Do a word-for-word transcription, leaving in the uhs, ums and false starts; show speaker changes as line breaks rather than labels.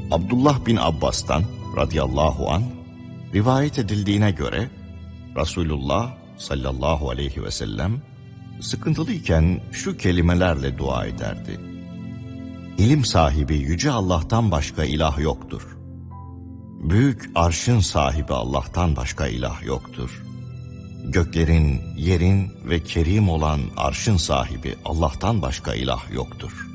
Abdullah bin Abbas'tan radıyallahu an rivayet edildiğine göre Resulullah sallallahu aleyhi ve sellem sıkıntılıyken şu kelimelerle dua ederdi. İlim sahibi yüce Allah'tan başka ilah yoktur. Büyük arşın sahibi Allah'tan başka ilah yoktur. Göklerin, yerin ve kerim olan arşın sahibi Allah'tan başka ilah yoktur.